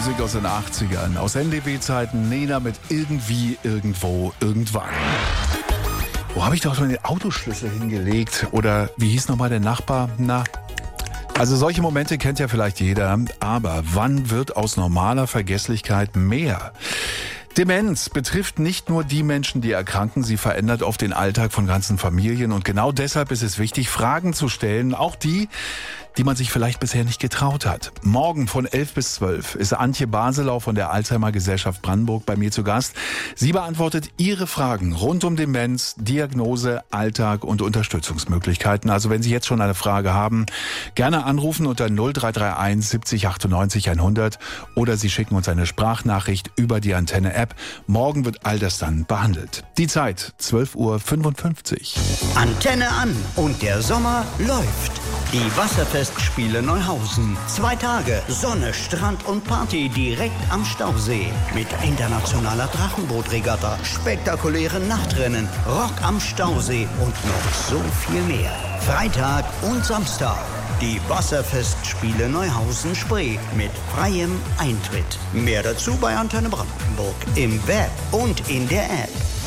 Musik aus den 80ern. Aus NDW-Zeiten. Nena mit Irgendwie, Irgendwo, Irgendwann. Wo habe ich doch schon den Autoschlüssel hingelegt? Oder wie hieß nochmal der Nachbar? Also solche Momente kennt ja vielleicht jeder. Aber wann wird aus normaler Vergesslichkeit mehr? Demenz betrifft nicht nur die Menschen, die erkranken, sie verändert oft den Alltag von ganzen Familien und genau deshalb ist es wichtig, Fragen zu stellen, auch die man sich vielleicht bisher nicht getraut hat. Morgen von 11 bis 12 ist Antje Baselau von der Alzheimer-Gesellschaft Brandenburg bei mir zu Gast. Sie beantwortet Ihre Fragen rund um Demenz, Diagnose, Alltag und Unterstützungsmöglichkeiten. Also wenn Sie jetzt schon eine Frage haben, gerne anrufen unter 0331 70 98 100 oder Sie schicken uns eine Sprachnachricht über die Antenne-App. Morgen wird all das dann behandelt. Die Zeit 12:55 Uhr. Antenne an und der Sommer läuft. Die Wasserfestspiele Neuhausen. 2 Tage Sonne, Strand und Party direkt am Stausee. Mit internationaler Drachenbootregatta, spektakulären Nachtrennen, Rock am Stausee und noch so viel mehr. Freitag und Samstag. Die Wasserfestspiele Neuhausen-Spree mit freiem Eintritt. Mehr dazu bei Antenne Brandenburg im Web und in der App.